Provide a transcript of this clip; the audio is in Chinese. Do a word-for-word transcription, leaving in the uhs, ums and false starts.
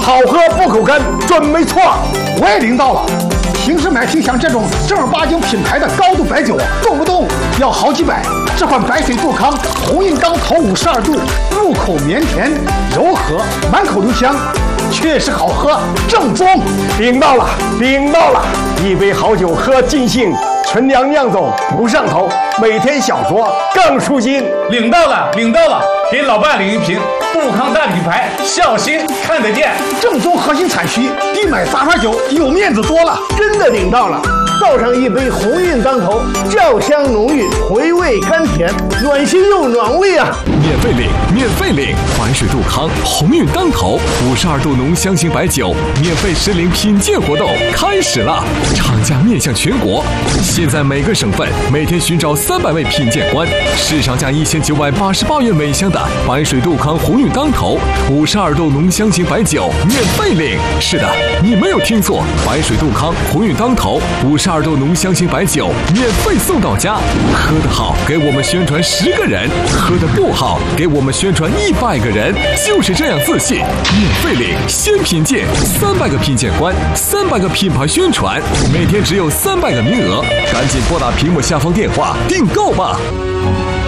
好喝不口干，准没错。我也领到了。平时买瓶像这种正儿八经品牌的高度白酒，动不动要好几百。这款白水杜康红印当头五十二度，入口绵甜柔和，满口留香，确实好喝，正宗。 领到了，领到了！一杯好酒喝尽兴，纯粮酿走不上头，每天小酌更舒心。 领到了，领到了！给老伴领一瓶杜康大品牌，孝心看得见， 正宗核心产区，比买杂牌酒有面子多了。 真的领到了！倒上一杯鸿运当头，酱香浓郁，回味甘甜，暖心又暖胃啊！ 免费领，免费领！白水杜康鸿运当头五十二度浓香型白酒免费实领品鉴活动开始了，厂家面向全国，现在每个省份每天寻找三百位品鉴官，市场价一千九百八十八元每箱的白水杜康鸿运当头五十二度浓香型白酒免费领。是的，你没有听错，白水杜康鸿运当头五十二度浓香型白酒免费送到家。喝得好，给我们宣传十个人；喝得不好，给我们宣传一百个人。就是这样自信，免费领，先品鉴，三百个品鉴官，三百个品牌宣传，每天只有三百个名额，赶紧拨打屏幕下方电话订购吧。